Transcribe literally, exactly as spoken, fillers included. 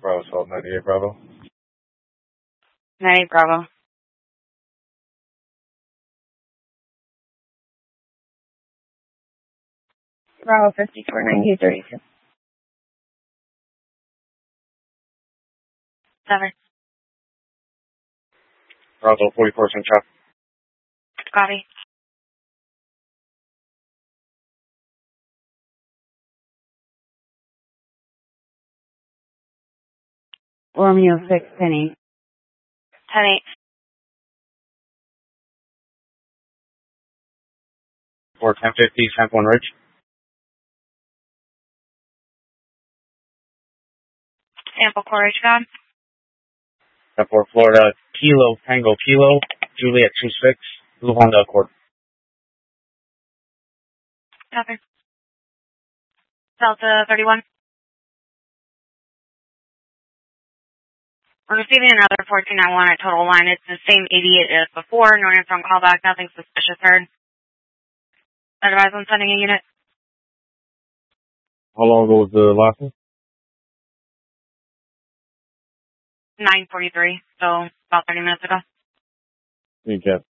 Bravo, twelve ninety-eight, Bravo. ninety-eight, Bravo. Bravo, fifty-four ninety-eight thirty-two. Seven. Bravo, forty-four, Central. Copy. Romeo six, ten eight. ten eight. four ten fifty, Sample and Ridge. Sample Courage God. ten four, Florida, Kilo, Tango, Kilo, Juliet two six, Blue Honda Accord. Copy. Delta thirty-one. We're receiving another fourteen ninety-one at total line. It's the same eighty-eight as before. No answer on callback. Nothing suspicious heard. Advise on sending a unit. How long ago was the last one? nine forty-three. So about thirty minutes ago. You get